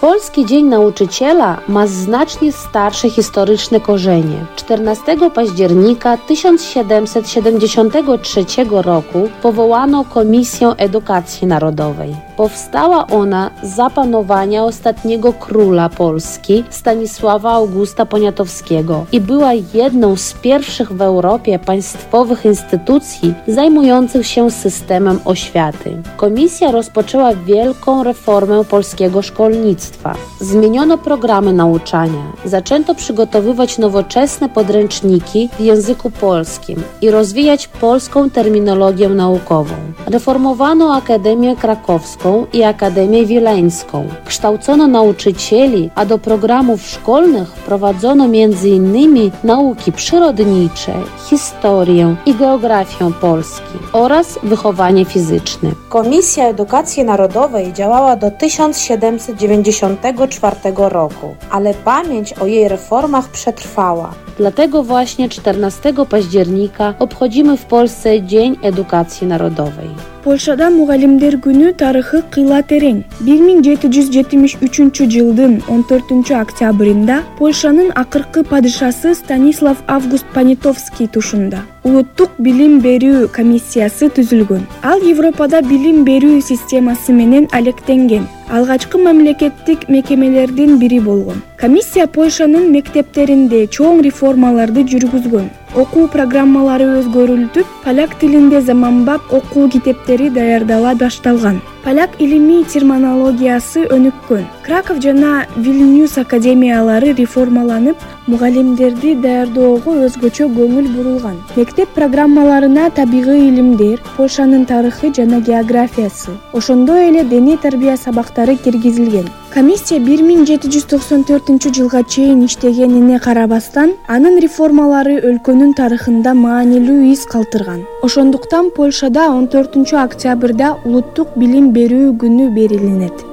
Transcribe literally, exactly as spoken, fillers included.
Polski Dzień Nauczyciela ma znacznie starsze historyczne korzenie. czternastego października tysiąc siedemset siedemdziesiątego trzeciego roku powołano Komisję Edukacji Narodowej. Powstała ona za panowania ostatniego króla Polski, Stanisława Augusta Poniatowskiego, i była jedną z pierwszych w Europie państwowych instytucji zajmujących się systemem oświaty. Komisja rozpoczęła wielką reformę polskiego szkolnictwa. Zmieniono programy nauczania, zaczęto przygotowywać nowoczesne podręczniki w języku polskim i rozwijać polską terminologię naukową. Reformowano Akademię Krakowską i Akademię Wileńską. Kształcono nauczycieli, a do programów szkolnych prowadzono między innymi nauki przyrodnicze, historię i geografię Polski oraz wychowanie fizyczne. Komisja Edukacji Narodowej działała do tysiąc siedemset dziewięćdziesiątego czwartego roku, ale pamięć o jej reformach przetrwała. Dlatego właśnie czternastego października obchodzimy w Polsce Dzień Edukacji Narodowej. Polşада Muğalimler Günü tarixi qıyla tereң. bir ming yetti жүз жетимиш үчүнчү жылдын он төртүнчү октябрында Polşanын акыркы падышасы Stanislav Август Понятовский тушунда Улуттук билим берүү комиссиясы түзүлгөн. Ал Европада билим берүү системасы менен алектенген алгачкы мамлекеттик мекемелердин бири болгон. Комиссия Польшанын мектептеринде чоң реформаларды жүргүзгөн. Окуу программалары өзгөрүлтүп, поляк тилинде заманбап окуу китептери даярдала башталган. Поляк илимий терминологиясы өнүккөн. Краков жана Вильнюс академиялары реформаланып, мугалимдерди даярдоого өзгөчө көңүл бурулган. Мектеп программаларына табигый илимдер, Польшанын тарыхы жана географиясы, ошондой эле дене тарбия сабактары киргизилген. Комиссия bir ming yetti жүз токсон төртүнчү жылга чейин иштегенине карабастан, анын реформалары өлкөнүн тарыхында маанилүү из калтырган. Ошондуктан Польшада он төртүнчү октябрда улуттук билим берүү күнү белгиленет.